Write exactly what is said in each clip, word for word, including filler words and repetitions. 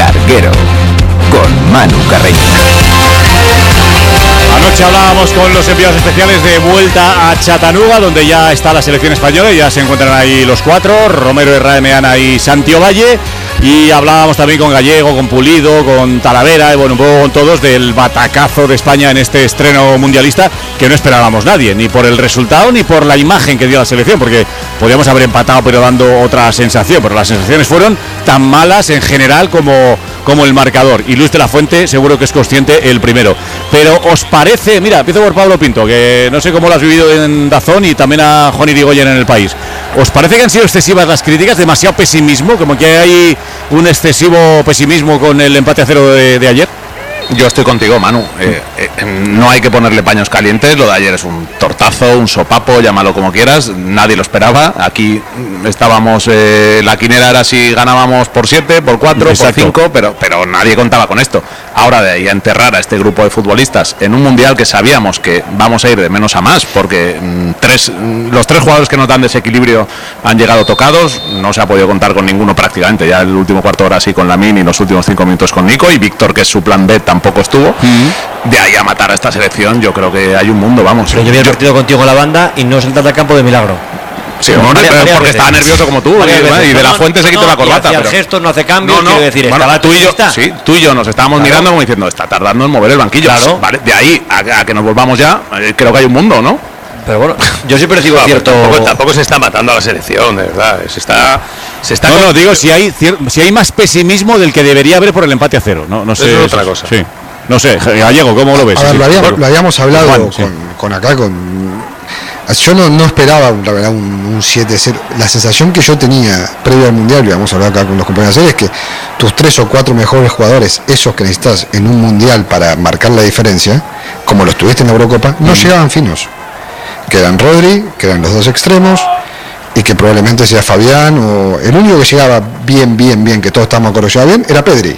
Larguero, con Manu Carreño. Anoche hablábamos con los enviados especiales de vuelta a Chattanooga, donde ya está la selección española y ya se encuentran ahí los cuatro, Romero, Herrera, Meana y Santi Ovalle. Y hablábamos también con Gallego, con Pulido, con Talavera, y bueno, un poco con todos del batacazo de España en este estreno mundialista que no esperábamos nadie, ni por el resultado ni por la imagen que dio la selección, porque podíamos haber empatado pero dando otra sensación, pero las sensaciones fueron tan malas en general como, como el marcador, y Luis de la Fuente seguro que es consciente el primero. Pero ¿os parece? Mira, empiezo por Pablo Pinto, que no sé cómo lo has vivido en Dazón y también a Juan Irigoyen en El País. ¿Os parece que han sido excesivas las críticas, demasiado pesimismo, como que hay un excesivo pesimismo con el empate a cero de, de ayer? Yo estoy contigo, Manu. Eh, eh, no hay que ponerle paños calientes. Lo de ayer es un tortazo, un sopapo, llámalo como quieras. Nadie lo esperaba. Aquí estábamos, eh, la quinera era si ganábamos por siete, por cuatro, Exacto. por cinco, pero, pero nadie contaba con esto. Ahora, de ahí a enterrar a este grupo de futbolistas en un mundial que sabíamos que vamos a ir de menos a más, porque mmm, tres, los tres jugadores que nos dan desequilibrio han llegado tocados. No se ha podido contar con ninguno prácticamente. Ya el último cuarto de hora sí con Lamine y los últimos cinco minutos con Nico, y Víctor, que es su plan B, tampoco estuvo. Uh-huh. De ahí a matar a esta selección, yo creo que hay un mundo, vamos. Pero yo había partido contigo en la banda y no saltaste al campo de milagro. Sí, no, María, pero María, porque estaba nervioso como tú, María, y, y de la Fuente se quitó no, la corbata. Y pero... el gesto no hace cambios, no, no, quiero decir, bueno, tú y yo, sí, tú y yo nos estábamos claro. mirando como diciendo, está tardando en mover el banquillo. Claro. Vale, de ahí a, a que nos volvamos ya, creo que hay un mundo, ¿no? Pero bueno, yo sí percibo no, cierto. Tampoco, tampoco se está matando a la selección, de verdad. Se está, se está. No, no, digo si hay si hay más pesimismo del que debería haber por el empate a cero. No, no sé. Eso es otra cosa. Sí. No sé, Gallego, ¿cómo lo ves? A ver, sí, lo, habíamos, bueno. lo habíamos hablado Juan, con, sí. con acá, con. Yo no, no esperaba, la verdad, un, un siete cero. La sensación que yo tenía previo al mundial, y vamos a hablar acá con los compañeros, es que tus tres o cuatro mejores jugadores, esos que necesitas en un mundial para marcar la diferencia, como los tuviste en la Eurocopa, no mm. llegaban finos. Que eran Rodri, que eran los dos extremos, y que probablemente sea Fabián, o el único que llegaba bien, bien, bien, que todos estábamos acuerdo llegaba bien, era Pedri.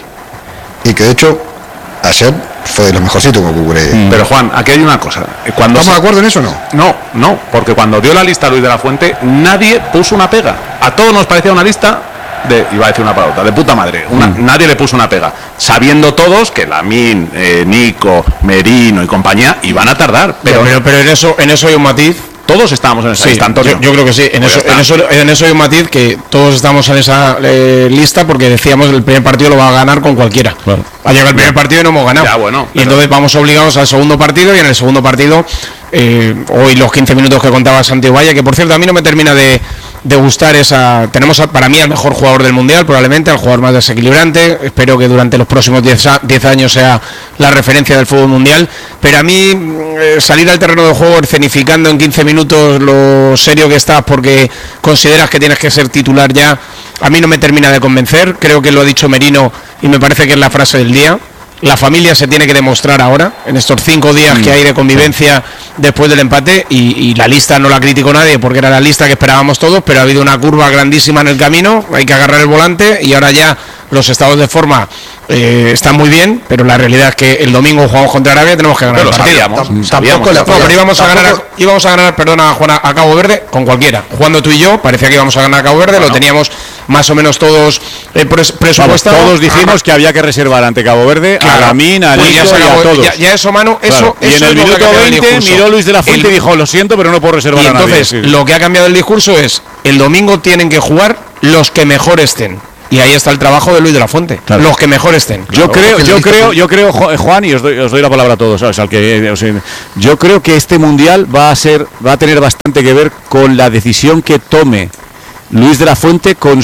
Y que de hecho, ayer fue de los mejorcitos que ocurre. Mm. Pero Juan, aquí hay una cosa. Cuando ¿Estamos se... de acuerdo en eso o no? No, no, porque cuando dio la lista Luis de la Fuente, nadie puso una pega. A todos nos parecía una lista de, iba a decir una palabra, de puta madre. Una, mm. Nadie le puso una pega. Sabiendo todos que Lamine, eh, Nico, Merino y compañía iban a tardar. Pero, pero, pero en eso en eso hay un matiz. Todos estábamos en esa sí, lista, Antonio. Yo, yo creo que sí. En, pues eso, en, eso, en eso hay un matiz que todos estamos en esa eh, lista porque decíamos que el primer partido lo va a ganar con cualquiera. Claro. Ha llegado el primer partido y no hemos ganado. Ya, bueno, y entonces vamos obligados al segundo partido, y en el segundo partido, eh, hoy los quince minutos que contaba Santi Ovalle, que por cierto a mí no me termina de, de gustar esa. Tenemos a, para mí al mejor jugador del mundial, probablemente, al jugador más desequilibrante. Espero que durante los próximos diez años sea la referencia del fútbol mundial. Pero a mí eh, salir al terreno de juego escenificando en quince minutos lo serio que estás porque consideras que tienes que ser titular ya, a mí no me termina de convencer. Creo que lo ha dicho Merino y me parece que es la frase del día. La familia se tiene que demostrar ahora, en estos cinco días mm. que hay de convivencia después del empate, y, y la lista no la criticó nadie porque era la lista que esperábamos todos, pero ha habido una curva grandísima en el camino, hay que agarrar el volante, y ahora ya los estados de forma eh, están muy bien, pero la realidad es que el domingo jugamos contra Arabia, tenemos que ganar pero el partido. Sabíamos, Tampoco la, no, pero íbamos a ganar, íbamos a ganar, perdona Juana, a Cabo Verde con cualquiera. Jugando tú y yo, parecía que íbamos a ganar a Cabo Verde, bueno. Lo teníamos más o menos todos eh, pres- presupuestado. Todos dijimos ah, que había que reservar ante Cabo Verde claro. a Lamine, a pues Nico ya, y a todos. Ya, ya eso, Manu, eso, claro. eso Y en el minuto veinte miró Luis de la Fuente el, y dijo, lo siento, pero no puedo reservar y a nadie. Entonces, sí. lo que ha cambiado el discurso es, el domingo tienen que jugar los que mejor estén. Y ahí está el trabajo de Luis de la Fuente, claro. Los que mejor estén. Yo claro, creo, yo creo, yo creo, Juan, y os doy, os doy la palabra a todos, ¿sabes? Al que, o sea, yo creo que este mundial va a ser, va a tener bastante que ver con la decisión que tome Luis de la Fuente con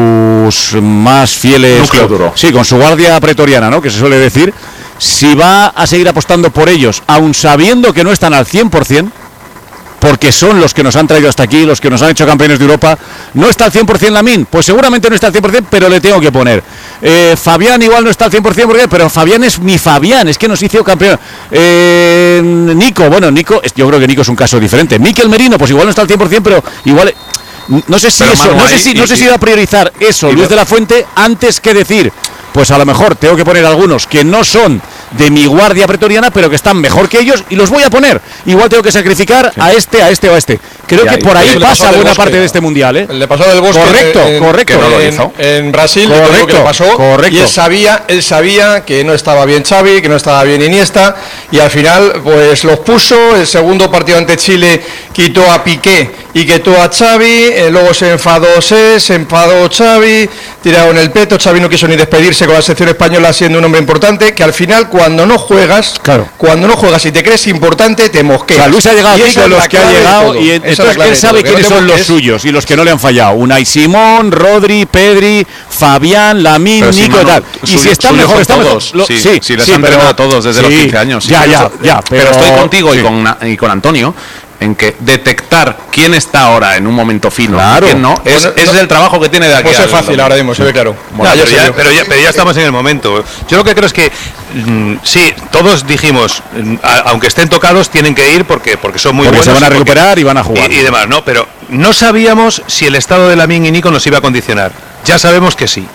sus más fieles, núcleo duro. Sí, con su guardia pretoriana, ¿no? Que se suele decir, si va a seguir apostando por ellos, aun sabiendo que no están al cien por ciento. Porque son los que nos han traído hasta aquí, los que nos han hecho campeones de Europa. No está al cien por ciento Lamine, pues seguramente no está al cien por ciento, pero le tengo que poner. Eh, Fabián igual no está al cien por ciento, porque, pero Fabián es mi Fabián, es que nos hizo campeón. Eh, Nico, bueno, Nico, yo creo que Nico es un caso diferente. Mikel Merino, pues igual no está al cien por ciento, pero igual... No sé si pero, eso, Manu, no sé si, y, no sé si iba a priorizar eso Luis de la Fuente antes que decir, pues a lo mejor tengo que poner algunos que no son de mi guardia pretoriana, pero que están mejor que ellos y los voy a poner. Igual tengo que sacrificar sí. a este, a este o a este. Creo y que ahí, por ahí pasa buena Bosque, parte de este mundial, ¿eh? Le pasó del Bosque. Correcto, en, correcto. Que no lo hizo. En, en Brasil, correcto, que le pasó. Correcto. Y él sabía, él sabía que no estaba bien Xavi, que no estaba bien Iniesta, y al final, pues los puso. El segundo partido ante Chile quitó a Piqué y quitó a Xavi. Eh, luego se enfadó Se, se enfadó Xavi, tiraron el peto. Xavi no quiso ni despedirse con la selección española, siendo un hombre importante. Que al final, cuando no juegas, claro. cuando no juegas y te crees importante, te mosqueas. O sea, Luis ha llegado aquí con los que ha llegado y entonces él sabe quiénes son los suyos y los que no le han fallado. Unai Simón, Rodri, Pedri, Fabián, Lamine, Nico y tal. Y si están mejor, están todos. Lo, sí, sí, sí, les sí, han pero, a todos desde sí, los quince años. Ya, sí, ya, eso, ya. Pero, pero estoy contigo sí. y, con, y con Antonio en que detectar quién está ahora en un momento fino claro. y quién no, es, bueno, es no, el trabajo que tiene de aquí. Pues es fácil ahora mismo, se ve claro. Bueno, no, pero, ya, pero, ya, pero ya estamos en el momento. Yo lo que creo es que mmm, sí, todos dijimos, a, aunque estén tocados, tienen que ir porque, porque son muy porque buenos. Se van a recuperar porque, y van a jugar. Y, y demás, ¿no? Pero no sabíamos si el estado de Lamine y Nico nos iba a condicionar. Ya sabemos que sí.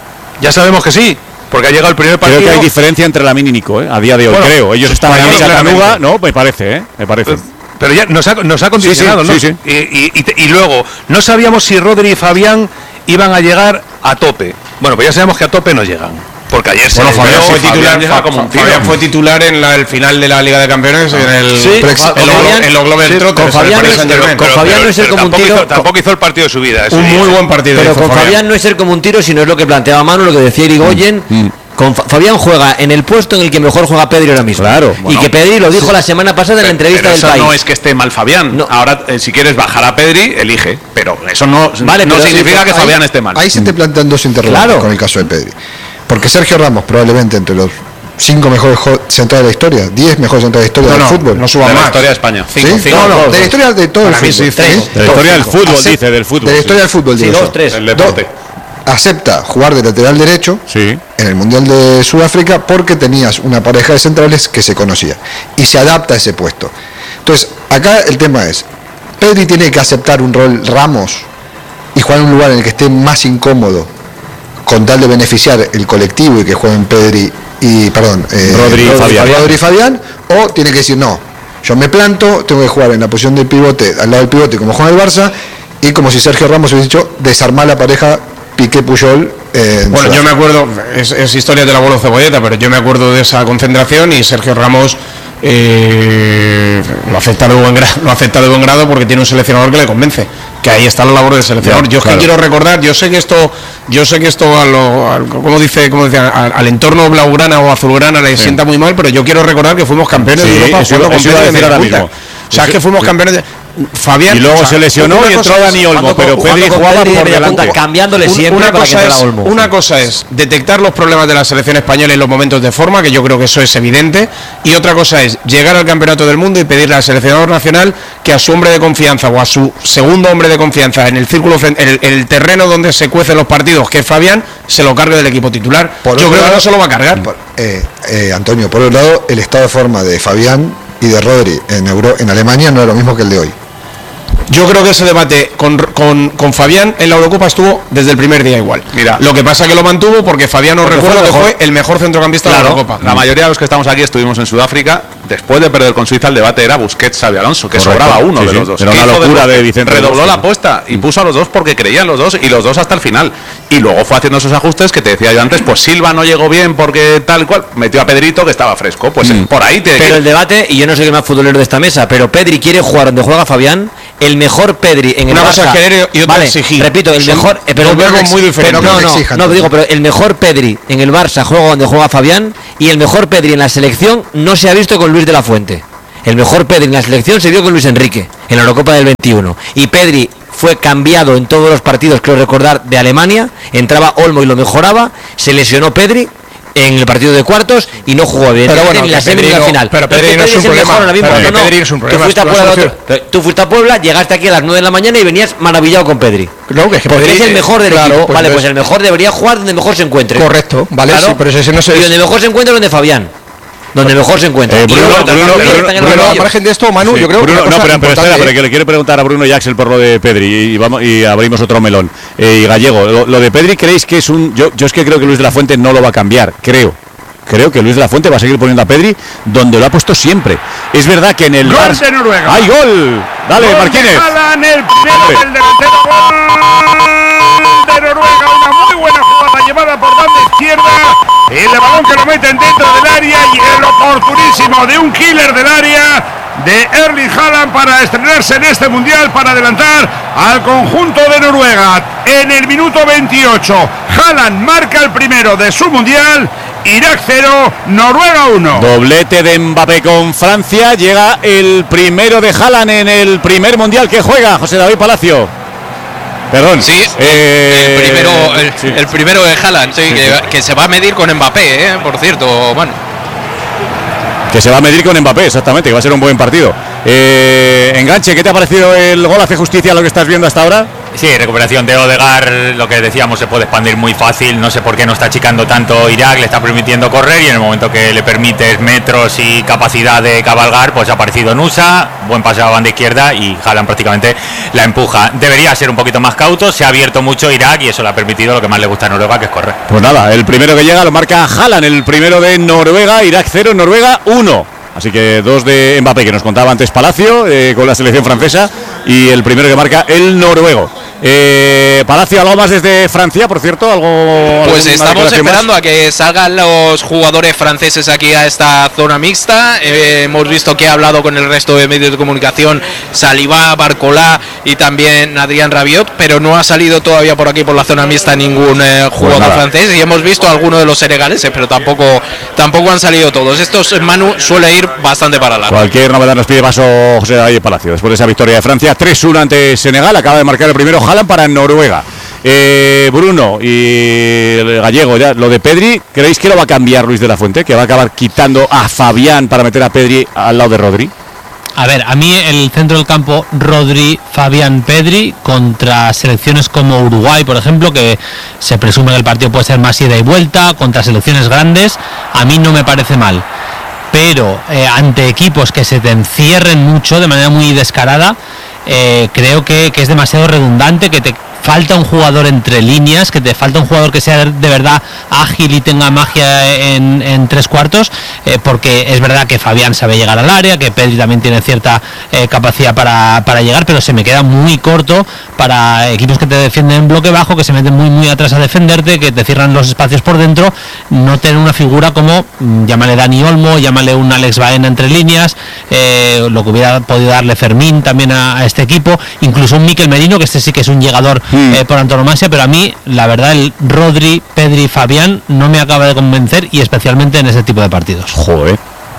Ya sabemos que sí. Porque ha llegado el primer partido. Creo que hay diferencia entre Lamine y Nico, ¿eh? A día de hoy, bueno, creo. Ellos estaban en Chattanooga, no, me parece, ¿eh? Me parece. Pero ya nos ha, nos ha condicionado, sí, sí, ¿no? Sí, sí. Y, y, y luego, no sabíamos si Rodri y Fabián iban a llegar a tope. Bueno, pues ya sabemos que a tope no llegan. Porque ayer bueno, se Fabián fue titular, Fabián, como un Fabián fue titular en la, el final de la Liga de Campeones, en el, sí, en los, en los Glover Trotters. Con Fabián, no, pero, con Fabián no es ser como un tiro. Hizo, tampoco hizo el partido de su vida. Un día. muy buen partido. Pero con Fabián. Fabián no es ser como un tiro, sino es lo que planteaba Manu, lo que decía Irigoyen. Mm, mm. Con Fabián juega en el puesto en el que mejor juega Pedri ahora mismo. Claro. Y bueno, que Pedri lo dijo sí. la semana pasada en la entrevista pero del eso País. No es que esté mal Fabián. No. Ahora, eh, si quieres bajar a Pedri, elige. Pero eso no, vale, no pero significa sí, que ahí, Fabián esté mal. Ahí se te plantean dos interrogantes claro. con el caso de Pedri. Porque Sergio Ramos, probablemente entre los cinco mejores centrales de la historia, diez mejores centrales de la historia no, del no, fútbol. No suban de más. la historia de España. ¿Sí? Cinco, cinco, no, no, dos, de la historia de todo el fútbol. Sí, sí, de la historia del fútbol, Acep dice, del fútbol. De la historia del fútbol, sí, dos, tres. El deporte. Acepta jugar de lateral derecho sí. en el Mundial de Sudáfrica porque tenías una pareja de centrales que se conocía y se adapta a ese puesto. Entonces, acá el tema es, Pedri tiene que aceptar un rol Ramos y jugar en un lugar en el que esté más incómodo con tal de beneficiar el colectivo y que jueguen Pedri y, perdón, eh, Rodri, Rodri, Fabián. Rodri y Fabián, o tiene que decir, no, yo me planto, tengo que jugar en la posición del pivote, al lado del pivote como juega el Barça, y como si Sergio Ramos hubiese dicho, desarmar la pareja Piqué-Puyol. Eh, bueno, Sudáfrica. Yo me acuerdo, es, es historia del abuelo Cebolleta, pero yo me acuerdo de esa concentración y Sergio Ramos eh, lo acepta de buen grado, lo acepta de buen grado porque tiene un seleccionador que le convence, que ahí está la labor del seleccionador. Ya, yo es claro. que quiero recordar, yo sé que esto, yo sé que esto a lo, a, como dice, como decía, al, al entorno blaugrana o azulgrana le sí. sienta muy mal, pero yo quiero recordar que fuimos campeones sí, de Europa jugando con Pedri de media punta. O sea, es que fuimos campeones de Fabián, y luego o sea, se lesionó y entró Dani Olmo, pero Pedri jugaba por delante, cambiándole siempre una para cosa que es, Olmo. Una cosa es detectar los problemas de la selección española en los momentos de forma, que yo creo que eso es evidente, y otra cosa es llegar al Campeonato del Mundo y pedirle al seleccionador nacional que a su hombre de confianza o a su segundo hombre de confianza en el círculo, en el, en el terreno donde se cuecen los partidos, que es Fabián, se lo cargue del equipo titular. Por yo creo lado, que no se lo va a cargar. Por, eh, eh, Antonio, por otro lado, el estado de forma de Fabián y de Rodri en, Euro, en Alemania no es lo mismo que el de hoy. Yo creo que ese debate con, con, con Fabián en la Eurocopa estuvo desde el primer día igual. Mira, lo que pasa que lo mantuvo porque Fabián os recuerdo que fue el mejor centrocampista claro, de la Eurocopa. La mayoría de los que estamos aquí estuvimos en Sudáfrica. Después de perder con Suiza el debate era Busquets, Xabi Alonso, que Correcto. sobraba uno sí, de los dos. Era una locura de, de Vicente. Redobló la apuesta y puso a los dos porque creían los dos y los dos hasta el final. Y luego fue haciendo esos ajustes que te decía yo antes, pues Silva no llegó bien porque tal cual, metió a Pedrito que estaba fresco. Pues mm. por ahí te... Pero el debate, y yo no soy el más futbolero de esta mesa, pero Pedri quiere jugar donde juega Fabián, el mejor Pedri en el una Barça. Cosa es querer y otra vale, exigir. Repito, el Son mejor, eh, pero verbos muy diferentes. No, no, no, no, digo, pero el mejor Pedri en el Barça juega donde juega Fabián y el mejor Pedri en la selección no se ha visto con Luis de la Fuente. El mejor Pedri en la selección se vio con Luis Enrique en la Eurocopa del veintiuno y Pedri fue cambiado en todos los partidos, creo recordar, de Alemania. Entraba Olmo y lo mejoraba, se lesionó Pedri en el partido de cuartos y no jugó bien pero bueno, en la semi y la final. Pero Pedri, Pedri no es un problema. Pero no, no. Pedri es un problema. Tú fuiste, a Puebla otro, tú fuiste a Puebla, llegaste aquí a las nueve de la mañana y venías maravillado con Pedri. No, que es que porque Pedri, es el mejor del claro, equipo. pues vale, entonces, pues el mejor debería jugar donde mejor se encuentre. Correcto, vale, claro, sí, pero ese no se y donde mejor se encuentra es donde Fabián. Donde mejor se encuentra. Eh, Bruno, y Bruno, Bruno, Bruno, Bruno, al margen de esto, Manu, sí, yo creo Bruno, que. No, pero, pero espera, pero que le quiero preguntar a Bruno y Axel por lo de Pedri y, vamos, y abrimos otro melón. Eh, y Gallego, lo, lo de Pedri, ¿creéis que es un.? Yo, yo es que creo que Luis de la Fuente no lo va a cambiar, creo. creo que Luis de la Fuente va a seguir poniendo a Pedri donde lo ha puesto siempre. Es verdad que en el... Gol Bar... de Noruega. ¡Hay gol! Dale, Gol Martínez. de Haaland, el primero del delantero. Gol de Noruega, una muy buena jugada llevada por banda izquierda. El balón que lo meten dentro del área y el oportunísimo de un killer del área de Erling Haaland para estrenarse en este mundial, para adelantar al conjunto de Noruega. En el minuto veintiocho, Haaland marca el primero de su mundial. Irak cero, Noruega uno. Doblete de Mbappé con Francia. Llega el primero de Haaland en el primer mundial que juega, José David Palacio. Perdón. Sí, eh, el, primero, el, sí. el primero de Haaland, sí, Sí, que, sí. que se va a medir con Mbappé, eh, por cierto, bueno. Que se va a medir con Mbappé, exactamente, que va a ser un buen partido. Eh, Enganche, ¿qué te ha parecido el gol? ¿Hace justicia a lo que estás viendo hasta ahora? Sí, recuperación de Odegaard, lo que decíamos, se puede expandir muy fácil. No sé por qué no está achicando tanto Irak, le está permitiendo correr y en el momento que le permites metros y capacidad de cabalgar, pues ha aparecido Nusa, buen pase a la banda izquierda y Haaland prácticamente la empuja. Debería ser un poquito más cauto, se ha abierto mucho Irak y eso le ha permitido lo que más le gusta a Noruega, que es correr. Pues nada, el primero que llega lo marca Haaland, el primero de Noruega, Irak cero, Noruega uno. Así que dos de Mbappé, que nos contaba antes Palacio, eh, con la selección francesa, y el primero que marca el noruego. Eh, Palacio, ¿algo más desde Francia, por cierto? ¿Algo? Pues alguna estamos declaración esperando más? a que salgan los jugadores franceses aquí a esta zona mixta. Eh, hemos visto que ha hablado con el resto de medios de comunicación Saliba, Barcola y también Adrián Rabiot, pero no ha salido todavía por aquí por la zona mixta ningún eh, jugador pues francés y hemos visto algunos de los senegaleses, pero tampoco tampoco han salido todos. Estos, Manu, suele ir bastante para largo. Cualquier novedad nos pide paso José David Palacio. Después de esa victoria de Francia, tres uno ante Senegal, acaba de marcar el primero Haaland para Noruega. Eh, Bruno y el gallego, ya lo de Pedri, ¿creéis que lo va a cambiar Luis de la Fuente? ¿Que va a acabar quitando a Fabián para meter a Pedri al lado de Rodri? A ver, a mí el centro del campo Rodri, Fabián, Pedri contra selecciones como Uruguay, por ejemplo, que se presume que el partido puede ser más ida y vuelta, contra selecciones grandes, a mí no me parece mal. Pero eh, ante equipos que se te encierren mucho de manera muy descarada, eh, creo que, que es demasiado redundante, que te falta un jugador entre líneas, que te falta un jugador que sea de verdad ágil y tenga magia en, en tres cuartos, eh, porque es verdad que Fabián sabe llegar al área, que Pedri también tiene cierta eh, capacidad para, para llegar, pero se me queda muy corto para equipos que te defienden en bloque bajo, que se meten muy muy atrás a defenderte, que te cierran los espacios por dentro, no tener una figura como, llámale Dani Olmo, llámale un Alex Baena entre líneas, eh, lo que hubiera podido darle Fermín también a, a este equipo, incluso un Mikel Merino, que este sí que es un llegador Eh, por antonomasia, pero a mí la verdad el Rodri, Pedri, Fabián no me acaba de convencer, y especialmente en ese tipo de partidos. Joder,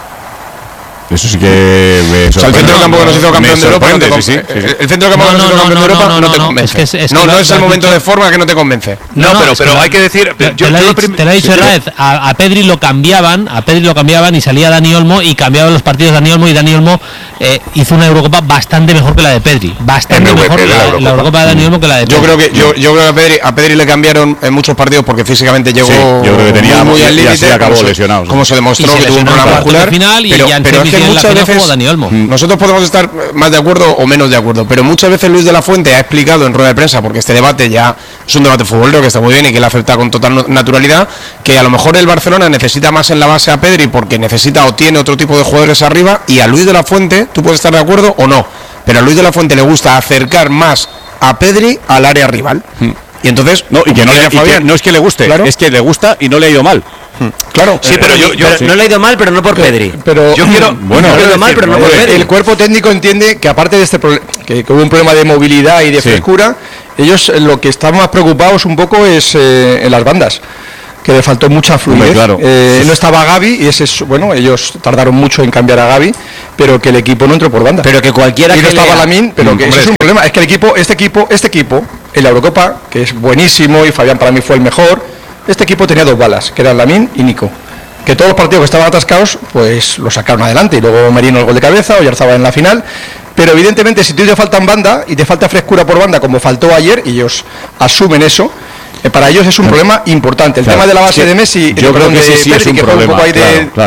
eso sí que me o sea, el centro del campo que nos hizo campeón de Europa no te sí, sí, convence. sí, sí. El centro del campo que nos hizo campeón de Europa no te convence. Es que es, es no, que no lo- es el lo has momento dicho- de forma que no te convence. No, pero, es pero que hay que decir. Te, yo- te lo yo he lo dicho- prim- te lo he dicho sí, pero- Hernández, a, a Pedri lo cambiaban, a Pedri lo cambiaban y salía Dani Olmo y cambiaban los partidos Dani Olmo, y Dani Olmo eh, hizo una Eurocopa bastante mejor que la de Pedri, bastante M V P mejor de la la, Eurocopa. la Eurocopa de Dani Olmo que la de Pedri. Yo creo que yo, yo creo que a Pedri, a Pedri le cambiaron en muchos partidos porque físicamente llegó Sí, yo creo que tenía- muy, muy al y así límite, acabó como se- lesionado, sí. como se Y demostró se que tuvo un lesionó en problema cuartos de muscular, final y pero, ya en pero es que semifinal, en la muchas final veces jugó Dani Olmo. nosotros podemos estar más de acuerdo o menos de acuerdo, pero muchas veces Luis de la Fuente ha explicado en rueda de prensa, porque este debate ya es un debate futbolero que está muy bien y que él acepta con total no- naturalidad, que a lo mejor el Barcelona necesita más en la base a Pedri porque necesita o tiene otro tipo de jugadores arriba, y a Luis de la Fuente, tú puedes estar de acuerdo o no, pero a Luis de la Fuente le gusta acercar más a Pedri al área rival. Y entonces, No, y que no, como le, decía y que Fabián, no es que le guste, Claro. es que le gusta y no le ha ido mal. claro, Sí, pero yo, yo, Pero no le ha ido mal, pero no por Pedri. Pero yo quiero. Bueno, no le ha ido mal, pero no por el, Pedri. el cuerpo técnico entiende que aparte de este problema, que, que hubo un problema de movilidad y de Sí. frescura, ellos eh, lo que están más preocupados un poco es eh, en las bandas, que le faltó mucha fluidez. Hombre, claro. Eh, no estaba Gavi y ese es, bueno, ellos tardaron mucho en cambiar a Gavi, pero que el equipo no entró por banda. Pero que cualquiera y no que estaba lea- Lamine, pero Mm, que hombre, ese es es un que- problema, es que el equipo, este equipo, este equipo, en la Eurocopa, que es buenísimo y Fabián para mí fue el mejor, este equipo tenía dos balas, que eran Lamine y Nico. Que todos los partidos que estaban atascados, pues lo sacaron adelante, y luego Merino el gol de cabeza, Oyarzabal en la final. Pero evidentemente si tú te faltan banda y te falta frescura por banda, como faltó ayer, y ellos asumen eso, eh, para ellos es un problema importante. El Claro, tema de la base es que de Messi, yo creo perdón, que de sí, sí es Pedri, un que fue problema, poco ahí de- claro, claro.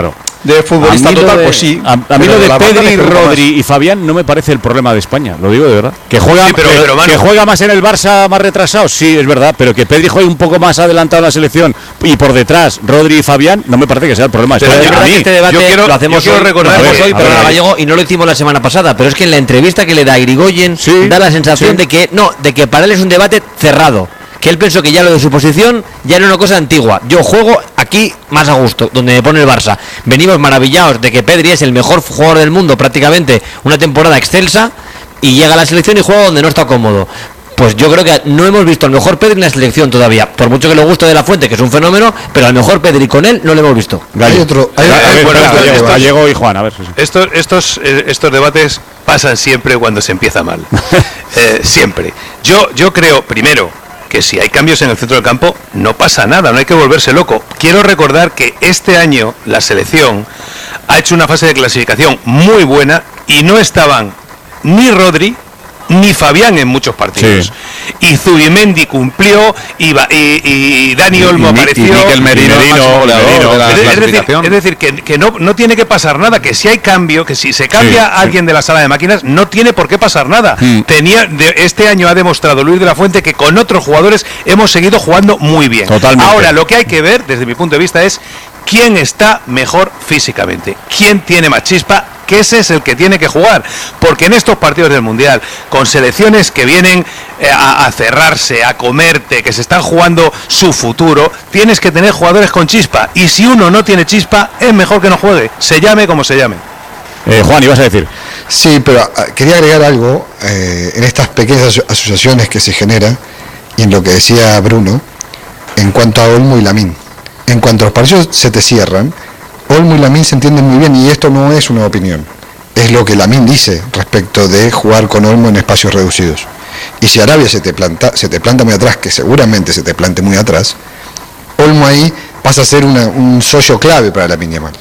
de futbolista total, de, pues sí. A, a mí lo de Pedri, Rodri más. y Fabián no me parece el problema de España, lo digo de verdad. Que juega, sí, pero, que, pero, Manu, que juega más en el Barça, más retrasado, sí, es verdad, pero que Pedri juegue un poco más adelantado en la selección y por detrás Rodri y Fabián, no me parece que sea el problema de Pero España. es verdad que este debate yo quiero, lo hacemos yo quiero hoy, recordar lo hacemos que- hoy, a pero ver, Gallego, y no lo hicimos la semana pasada, pero es que en la entrevista que le da a Irigoyen Sí, da la sensación sí. de que no, de que para él es un debate cerrado. Que él pensó que ya lo de su posición ya era una cosa antigua. Yo juego aquí más a gusto, donde me pone el Barça. Venimos maravillados de que Pedri es el mejor jugador del mundo, prácticamente una temporada excelsa, y llega a la selección y juega donde no está cómodo. Pues yo creo que no hemos visto al mejor Pedri en la selección todavía. Por mucho que le guste de la Fuente, que es un fenómeno, pero al mejor Pedri con él no lo hemos visto. Hay otro. Hay, A ver, hay- bueno, espera, estos- Gallego, estos- Gallego y Juan, a ver. sí, sí. Estos, estos, eh, estos debates pasan siempre cuando se empieza mal. Eh, siempre. Yo, yo creo, primero, que si hay cambios en el centro del campo, no pasa nada, no hay que volverse loco. Quiero recordar que este año la selección ha hecho una fase de clasificación muy buena y no estaban ni Rodri ni Fabián en muchos partidos. Sí. Y Zubimendi cumplió y, va- y, y Dani Olmo Y Mi- apareció. y Mikel Merino, Merino, máximo goleador Merino. de la Es, es decir, clasificación. es decir, que, que no, no tiene que pasar nada, que si hay cambio, que si se cambia Sí, a alguien de la sala de máquinas, no tiene por qué pasar nada. Mm. Tenía de, este año ha demostrado Luis de la Fuente que con otros jugadores hemos seguido jugando muy bien. Totalmente. Ahora, lo que hay que ver, desde mi punto de vista, es quién está mejor físicamente, quién tiene más chispa, que ese es el que tiene que jugar, porque en estos partidos del Mundial, con selecciones que vienen eh, a, a cerrarse, a comerte, que se están jugando su futuro, tienes que tener jugadores con chispa, y si uno no tiene chispa, es mejor que no juegue, se llame como se llame. Eh, Juan, ibas a decir. Sí, pero ah, quería agregar algo eh, en estas pequeñas aso- asociaciones que se generan y en lo que decía Bruno en cuanto a Olmo y Lamine. En cuanto a los partidos se te cierran, Olmo y Lamine se entienden muy bien y esto no es una opinión. Es lo que Lamine dice respecto de jugar con Olmo en espacios reducidos. Y si Arabia se te planta, se te planta muy atrás, que seguramente se te plante muy atrás, Olmo ahí pasa a ser una- un socio clave para Lamine Yamal.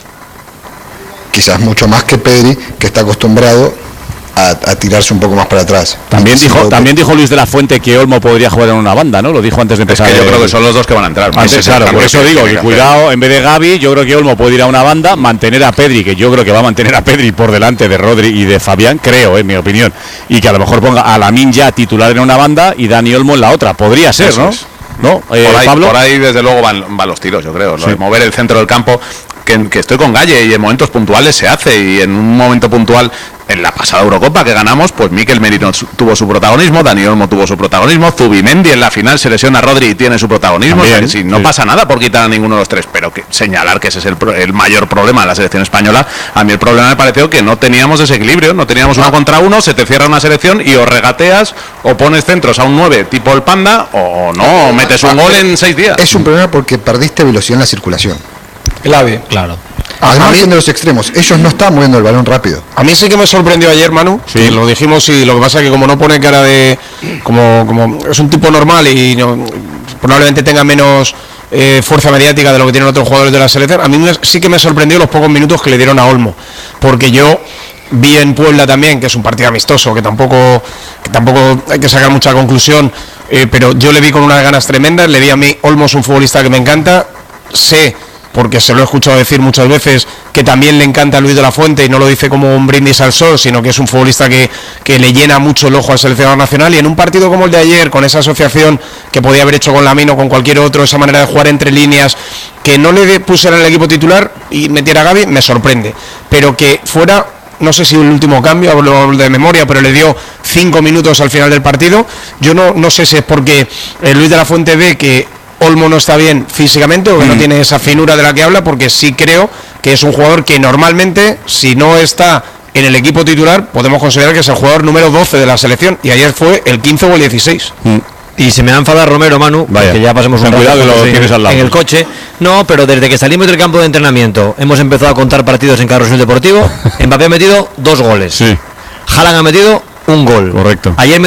Quizás mucho más que Pedri, que está acostumbrado a, a tirarse un poco más para atrás. También Sí, dijo, lo- también dijo Luis de la Fuente que Olmo podría jugar en una banda, ¿no? Lo dijo antes de Es empezar. que yo el- creo que son los dos que van a entrar. Antes, Ese es el claro, por cambio eso que digo, tiene que que cuidado, en vez de Gavi, yo creo que Olmo puede ir a una banda, mantener a Pedri, que yo creo que va a mantener a Pedri por delante de Rodri y de Fabián, creo, en mi opinión, y que a lo mejor ponga a Lamine ya titular en una banda y Dani Olmo en la otra. Podría ser, Eso ¿no? es. ¿No? Eh, por, ahí, Pablo. por ahí, desde luego, van, van los tiros, yo creo. Lo Sí. de mover el centro del campo, que, que estoy con Galle y en momentos puntuales se hace. Y en un momento puntual, en la pasada Eurocopa que ganamos, pues Mikel Merino su- tuvo su protagonismo, Dani Olmo tuvo su protagonismo, Zubimendi en la final se lesiona a Rodri y tiene su protagonismo. También, o sea que sí, no sí. pasa nada por quitar a ninguno de los tres, pero que señalar que ese es el, pro- el mayor problema de la selección española. A mí el problema me pareció que no teníamos desequilibrio, no teníamos uno contra uno, se te cierra una selección y o regateas o pones centros a un nueve tipo el Panda o no, o metes un gol en seis días. Es un problema porque perdiste velocidad en la circulación. Clave. Claro. Al a margen mí- de los extremos, ellos no están moviendo el balón rápido. A mí sí que me sorprendió ayer, Manu, Sí. que lo dijimos y lo que pasa es que como no pone cara de... como, como es un tipo normal y no- probablemente tenga menos eh, fuerza mediática de lo que tienen otros jugadores de la selección, a mí me- sí que me sorprendió los pocos minutos que le dieron a Olmo, porque yo vi en Puebla también, que es un partido amistoso, que tampoco, que tampoco hay que sacar mucha conclusión, eh, pero yo le vi con unas ganas tremendas, le vi a mí, Olmo es un futbolista que me encanta, sé, porque se lo he escuchado decir muchas veces, que también le encanta a Luis de la Fuente y no lo dice como un brindis al sol, sino que es un futbolista que, que le llena mucho el ojo al seleccionador nacional, y en un partido como el de ayer, con esa asociación que podía haber hecho con Lamine o con cualquier otro, esa manera de jugar entre líneas, que no le pusiera en el equipo titular y metiera a Gavi, me sorprende, pero que fuera, no sé si el último cambio, hablo de memoria, pero le dio cinco minutos al final del partido, yo no, no sé si es porque eh, Luis de la Fuente ve que Olmo no está bien físicamente o que no tiene esa finura de la que habla, porque sí creo que es un jugador que normalmente, si no está en el equipo titular, podemos considerar que es el jugador número doce de la selección, y ayer fue el quince o el dieciséis. Y se me va a enfadar Romero, Manu, Vaya. que ya pasemos un Ten rato cuidado que lo juntos en- tienes al lado. en el coche. No, pero desde que salimos del campo de entrenamiento hemos empezado a contar partidos en Carrusel Deportivo. Mbappé ha metido dos goles. Sí, Haaland ha metido un gol. correcto. Ayer